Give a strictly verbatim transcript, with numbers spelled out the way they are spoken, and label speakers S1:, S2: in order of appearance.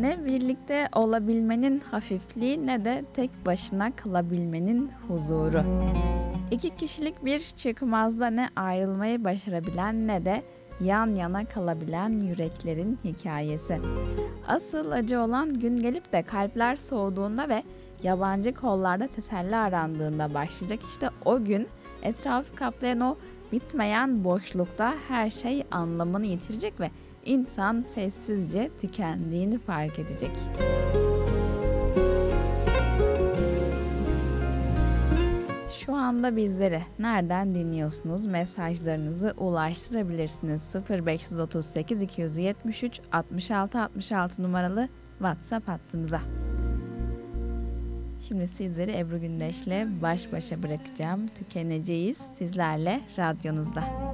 S1: Ne birlikte olabilmenin hafifliği ne de tek başına kalabilmenin huzuru. İki kişilik bir çıkmazda ne ayrılmayı başarabilen ne de yan yana kalabilen yüreklerin hikayesi. Asıl acı olan gün gelip de kalpler soğuduğunda ve yabancı kollarda teselli arandığında başlayacak. İşte o gün etrafı kaplayan o bitmeyen boşlukta her şey anlamını yitirecek ve insan sessizce tükendiğini fark edecek. Şu anda bizleri nereden dinliyorsunuz? Mesajlarınızı ulaştırabilirsiniz. sıfır beş otuz sekiz iki yüz yetmiş üç altmış altı altmış altı numaralı WhatsApp hattımıza. Şimdi sizleri Ebru Gündeş'le baş başa bırakacağım. Tükeneceğiz sizlerle radyonuzda.